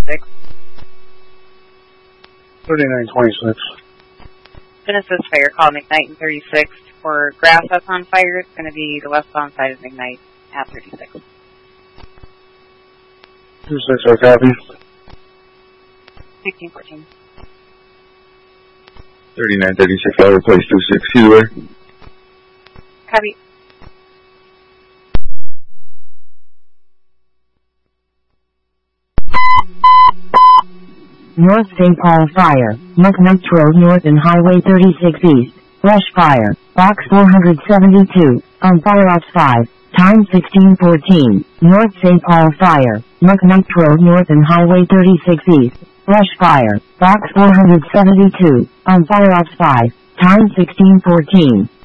36. 3926. Genesis Fire Call McKnight in 36. For grass that's on fire, it's going to be the westbound side of McKnight at 36. 26, I copy. 1614. 3936, I'll replace 26. Either way. Copy. North St. Paul Fire, McKnight Road North and Highway 36 East. Brush Fire, Box 472, on Fire Ops 5, time 1614. North St. Paul Fire, McKnight Road North and Highway 36 East. Brush Fire, Box 472, on Fire Ops 5, time 1614.